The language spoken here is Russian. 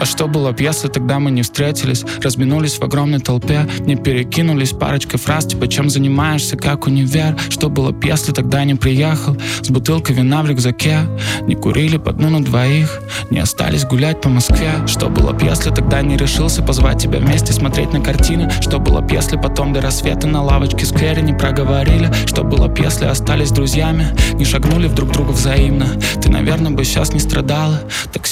А что было б, если тогда мы не встретились, разминулись в огромной толпе, не перекинулись парочкой фраз, типа чем занимаешься, как универ? Что было б, если тогда не приехал с бутылкой вина в рюкзаке, не курили по дну на двоих, не остались гулять по Москве? Что было б, если тогда не решился позвать тебя вместе смотреть на картины? Что было б, если потом до рассвета на лавочке сквере не проговорили? Что было б, если остались друзьями, не шагнули в друг друга взаимно? Ты, наверное, бы сейчас не страдала, так